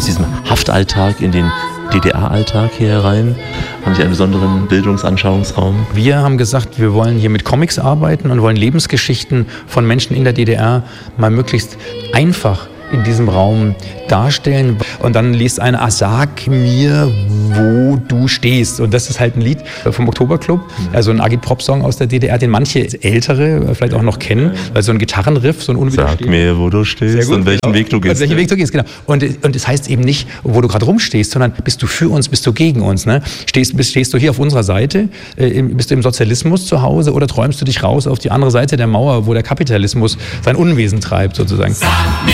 aus diesem Haftalltag in den DDR-Alltag hier herein? Haben Sie einen besonderen Bildungsanschauungsraum? Wir haben gesagt, wir wollen hier mit Comics arbeiten und wollen Lebensgeschichten von Menschen in der DDR mal möglichst einfach in diesem Raum darstellen. Und dann liest einer, sag mir, wo du stehst. Und das ist halt ein Lied vom Oktoberclub, also ein Agitprop-Song aus der DDR, den manche Ältere vielleicht auch noch kennen, weil so ein Gitarrenriff, so ein unwiderstehliches. Sag mir, wo du stehst und welchen Weg du gehst. Welchen Weg du gehst, genau. Und es heißt eben nicht, wo du gerade rumstehst, sondern bist du für uns, bist du gegen uns. Ne? Stehst du hier auf unserer Seite, bist du im Sozialismus zu Hause oder träumst du dich raus auf die andere Seite der Mauer, wo der Kapitalismus sein Unwesen treibt sozusagen. Sag mir,